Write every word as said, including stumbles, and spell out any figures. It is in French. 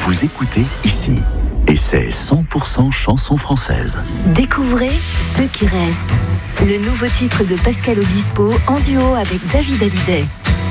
vous écoutez ici. Et c'est cent pour cent chansons françaises. Découvrez Ceux qui restent. Le nouveau titre de Pascal Obispo en duo avec David Hallyday.